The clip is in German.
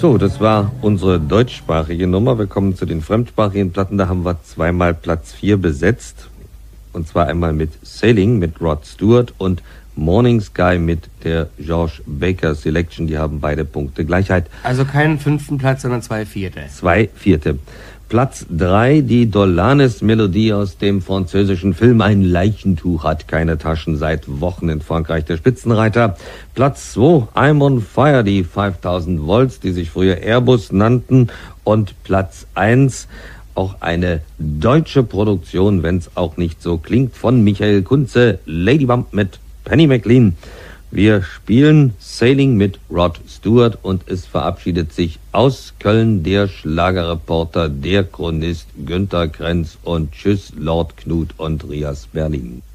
So, das war unsere deutschsprachige Nummer. Wir kommen zu den fremdsprachigen Platten. Da haben wir zweimal Platz 4 besetzt. Und zwar einmal mit Sailing mit Rod Stewart und Morning Sky mit der George Baker Selection. Die haben beide Punkte Gleichheit. Also keinen 5. Platz, sondern 2 Vierte. 2 Vierte. Platz 3, die Dolanes-Melodie aus dem französischen Film Ein Leichentuch hat keine Taschen, seit Wochen in Frankreich der Spitzenreiter. Platz 2, I'm on Fire, die 5000 Volts, die sich früher Airbus nannten. Und Platz 1, auch eine deutsche Produktion, wenn es auch nicht so klingt, von Michael Kunze, Ladybump mit Penny McLean. Wir spielen Sailing mit Rod Stewart und es verabschiedet sich aus Köln der Schlagerreporter, der Chronist Günter Krenz und tschüss Lord Knut und Rias Berlin.